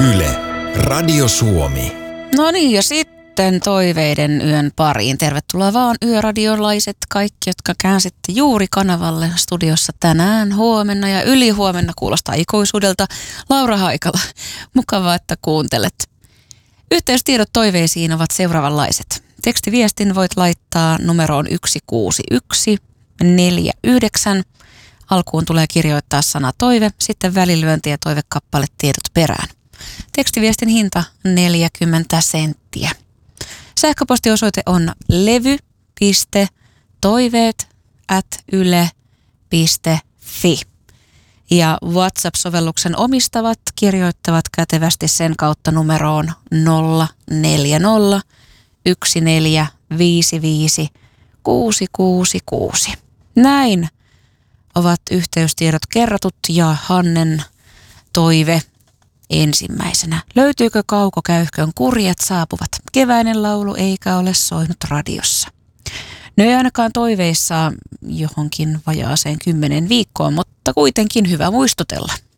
Yle, Radio Suomi. No niin, ja sitten toiveiden yön pariin. Tervetuloa vaan yöradiolaiset kaikki, jotka käänsitte juuri kanavalle studiossa tänään, huomenna ja ylihuomenna. Kuulostaa ikuisuudelta. Laura Haikala, mukavaa, että kuuntelet. Yhteystiedot toiveisiin ovat seuraavanlaiset. Tekstiviestin voit laittaa numeroon 16149. Alkuun tulee kirjoittaa sana toive, sitten välilyönti ja toivekappale tiedot perään. Tekstiviestin hinta 40 senttiä. Sähköpostiosoite on levy.toiveet@yle.fi. Ja WhatsApp-sovelluksen omistavat kirjoittavat kätevästi sen kautta numeroon 040 1455 666. Näin ovat yhteystiedot kerrotut ja Hannen toive ensimmäisenä. Löytyykö Kaukokäyhkön Kurjet saapuvat? Keväinen laulu eikä ole soinut radiossa. No ei ainakaan toiveissa johonkin vajaaseen 10 viikkoon, mutta kuitenkin hyvä muistutella.